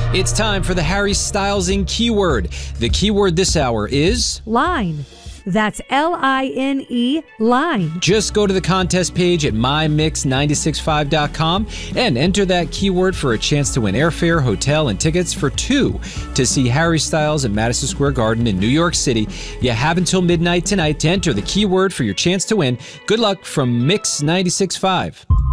It's time for the Harry Stylesing keyword. The keyword this hour is line. That's L-I-N-E, line. Just go to the contest page at mymix965.com and enter that keyword for a chance to win airfare, hotel, and tickets for two to see Harry Styles at Madison Square Garden in New York City. You have until midnight tonight to enter the keyword for your chance to win. Good luck from Mix 96.5.